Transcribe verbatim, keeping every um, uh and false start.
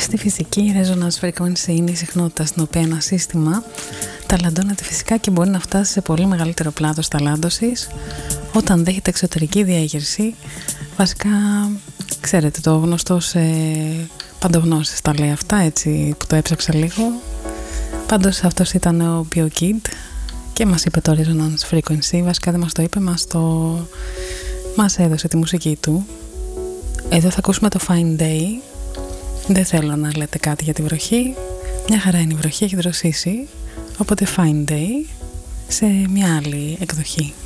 Στη φυσική, η resonance frequency είναι η συχνότητα στην οποία ένα σύστημα ταλαντώνεται φυσικά και μπορεί να φτάσει σε πολύ μεγαλύτερο πλάτος ταλάντωσης όταν δέχεται εξωτερική διέγερση. Βασικά, ξέρετε, το γνωστός ε, παντογνώσης τα λέει αυτά, έτσι που το έψαξα λίγο. Πάντως αυτός ήταν ο BioKid και μας είπε το resonance frequency. Βασικά δεν μας το είπε, μας, το... μας έδωσε τη μουσική του. Εδώ θα ακούσουμε το Fine Day. Δεν θέλω να λέτε κάτι για τη βροχή. Μια χαρά είναι η βροχή, έχει δροσίσει. Οπότε Fine Day σε μια άλλη εκδοχή.